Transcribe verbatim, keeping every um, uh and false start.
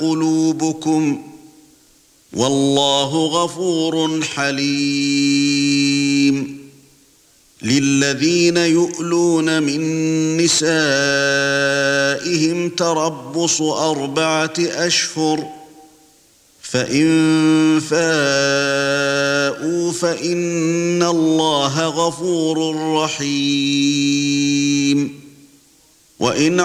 قُلُوبُكُمْ وَاللَّهُ غَفُورٌ حَلِيمٌ لِلَّذِينَ يُؤْلُونَ مِن نِّسَائِهِمْ تَرَبُّصُ أَرْبَعَةِ أَشْهُرٍ فَإِن فَاءُوا فَإِنَّ اللَّهَ غَفُورٌ رَّحِيمٌ وَإِنْ